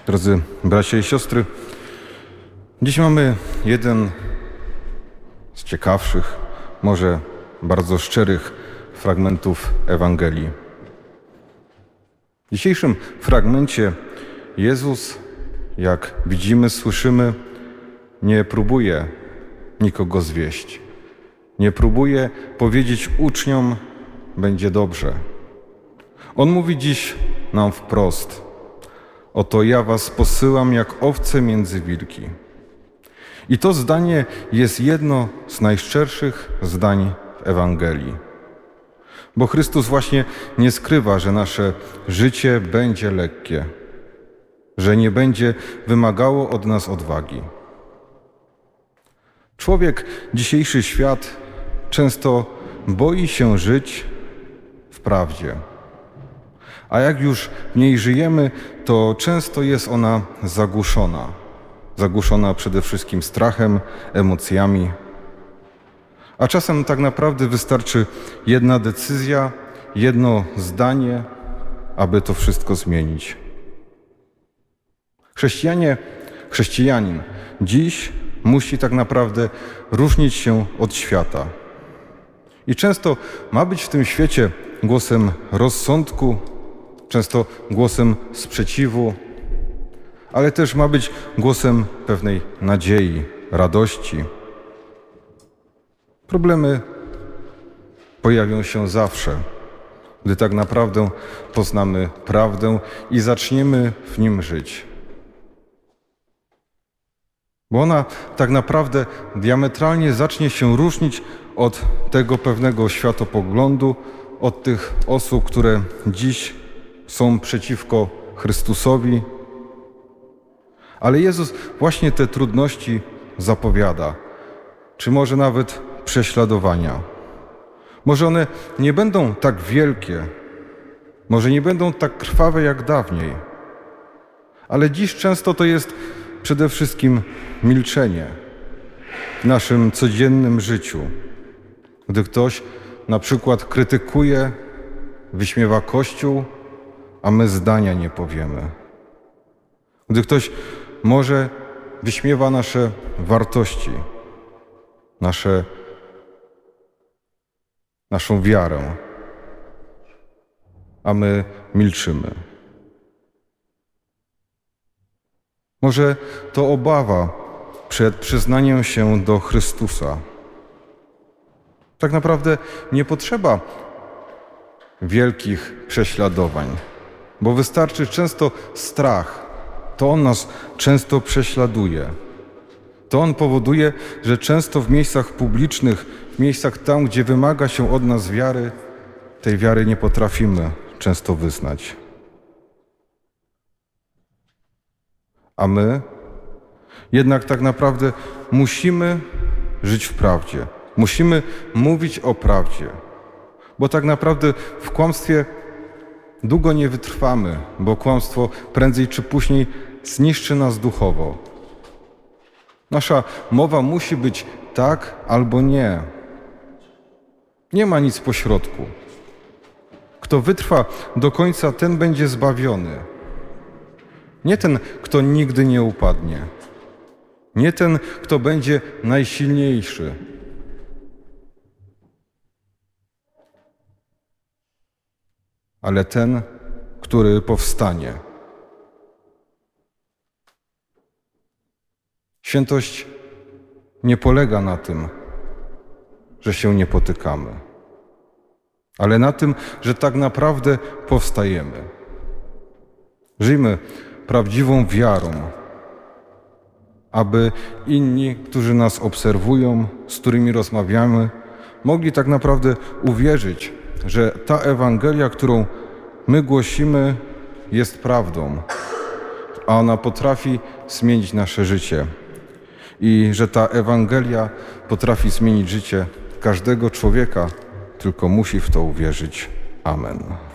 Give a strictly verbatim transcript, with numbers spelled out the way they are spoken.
Drodzy bracia i siostry, dziś mamy jeden z ciekawszych, może bardzo szczerych fragmentów Ewangelii. W dzisiejszym fragmencie Jezus, jak widzimy, słyszymy, nie próbuje nikogo zwieść. Nie próbuje powiedzieć uczniom, będzie dobrze. On mówi dziś nam wprost: oto ja was posyłam jak owce między wilki. I to zdanie jest jedno z najszczerszych zdań w Ewangelii. Bo Chrystus właśnie nie skrywa, że nasze życie będzie lekkie, że nie będzie wymagało od nas odwagi. Człowiek, dzisiejszy świat często boi się żyć w prawdzie. A jak już w niej żyjemy, to często jest ona zagłuszona. Zagłuszona przede wszystkim strachem, emocjami. A czasem tak naprawdę wystarczy jedna decyzja, jedno zdanie, aby to wszystko zmienić. Chrześcijanie, chrześcijanin dziś musi tak naprawdę różnić się od świata. I często ma być w tym świecie głosem rozsądku, często głosem sprzeciwu, ale też ma być głosem pewnej nadziei, radości. Problemy pojawią się zawsze, gdy tak naprawdę poznamy prawdę i zaczniemy w nim żyć. Bo ona tak naprawdę diametralnie zacznie się różnić od tego pewnego światopoglądu, od tych osób, które dziś są przeciwko Chrystusowi. Ale Jezus właśnie te trudności zapowiada, czy może nawet prześladowania. Może one nie będą tak wielkie, może nie będą tak krwawe jak dawniej, ale dziś często to jest przede wszystkim milczenie w naszym codziennym życiu. Gdy ktoś na przykład krytykuje, wyśmiewa Kościół, a my zdania nie powiemy. Gdy ktoś może wyśmiewa nasze wartości, nasze, naszą wiarę, a my milczymy. Może to obawa przed przyznaniem się do Chrystusa. Tak naprawdę nie potrzeba wielkich prześladowań, bo wystarczy często strach. To on nas często prześladuje. To on powoduje, że często w miejscach publicznych, w miejscach tam, gdzie wymaga się od nas wiary, tej wiary nie potrafimy często wyznać. A my jednak tak naprawdę musimy żyć w prawdzie. Musimy mówić o prawdzie, bo tak naprawdę w kłamstwie długo nie wytrwamy, bo kłamstwo prędzej czy później zniszczy nas duchowo. Nasza mowa musi być tak albo nie. Nie ma nic pośrodku. Kto wytrwa do końca, ten będzie zbawiony. Nie ten, kto nigdy nie upadnie. Nie ten, kto będzie najsilniejszy. Ale ten, który powstanie. Świętość nie polega na tym, że się nie potykamy, ale na tym, że tak naprawdę powstajemy. Żyjmy prawdziwą wiarą, aby inni, którzy nas obserwują, z którymi rozmawiamy, mogli tak naprawdę uwierzyć, że ta Ewangelia, którą my głosimy, jest prawdą, a ona potrafi zmienić nasze życie. I że ta Ewangelia potrafi zmienić życie każdego człowieka, tylko musi w to uwierzyć. Amen.